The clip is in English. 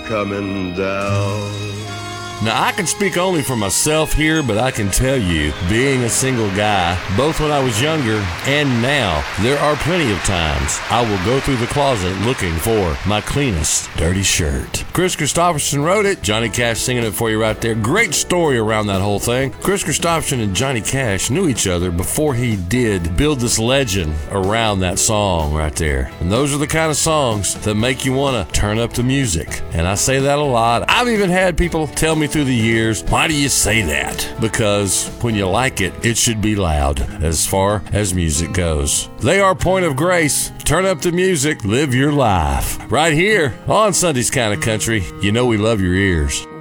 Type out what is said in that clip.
coming down. Now, I can speak only for myself here, but I can tell you, being a single guy, both when I was younger and now, there are plenty of times I will go through the closet looking for my cleanest dirty shirt. Chris Christopherson wrote it. Johnny Cash singing it for you right there. Great story around that whole thing. Chris Christopherson and Johnny Cash knew each other before he did build this legend around that song right there. And those are the kind of songs that make you want to turn up the music. And I say that a lot. I've even had people tell me through the years, why do you say that? Because when you like it, it should be loud as far as music goes. They are Point of Grace. Turn up the music, live your life. Right here on Sunday's Kind of Country. You know we love your ears.